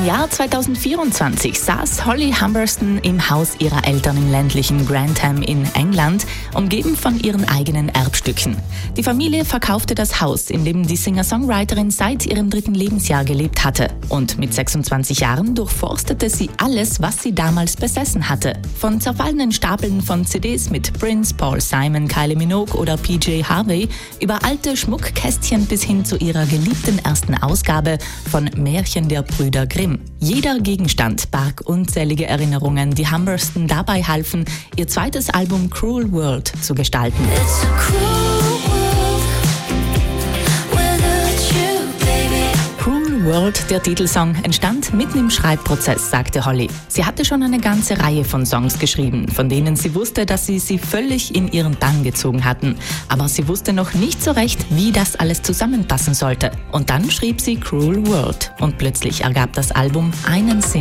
Im Jahr 2024 saß Holly Humberstone im Haus ihrer Eltern im ländlichen Grantham in England, umgeben von ihren eigenen Erbstücken. Die Familie verkaufte das Haus, in dem die Singer-Songwriterin seit ihrem 3. Lebensjahr gelebt hatte. Und mit 26 Jahren durchforstete sie alles, was sie damals besessen hatte. Von zerfallenen Stapeln von CDs mit Prince, Paul Simon, Kylie Minogue oder PJ Harvey über alte Schmuckkästchen bis hin zu ihrer geliebten ersten Ausgabe von Märchen der Brüder Grimm. Jeder Gegenstand barg unzählige Erinnerungen, die Humberstone dabei halfen, ihr zweites Album Cruel World zu gestalten. Cruel World, der Titelsong, entstand mitten im Schreibprozess, sagte Holly. Sie hatte schon eine ganze Reihe von Songs geschrieben, von denen sie wusste, dass sie völlig in ihren Bann gezogen hatten. Aber sie wusste noch nicht so recht, wie das alles zusammenpassen sollte. Und dann schrieb sie Cruel World. Und plötzlich ergab das Album einen Sinn.